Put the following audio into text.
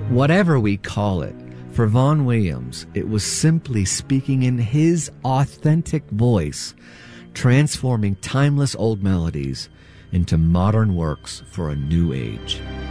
Whatever we call it, for Vaughan Williams, it was simply speaking in his authentic voice, transforming timeless old melodies into modern works for a new age.